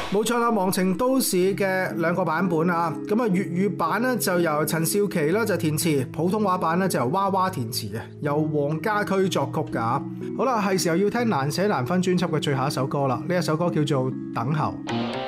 冇錯啦，《忘情都市》嘅兩個版本啊，咁啊粵語版呢就由陳少琪啦就填詞，普通話版呢就由娃娃填詞嘅，由黃家駒作曲噶。好啦，係時候要聽難捨難分專輯嘅最後一首歌啦，呢一首歌叫做《等候》。